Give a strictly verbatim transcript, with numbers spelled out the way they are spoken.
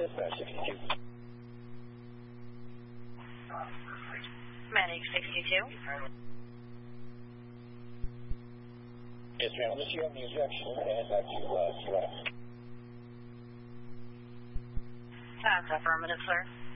dispatch sixty-two. Medic sixty-two. Yes, ma'am. Unless you have any objections, and back to uh, T-Lab. That's affirmative, sir.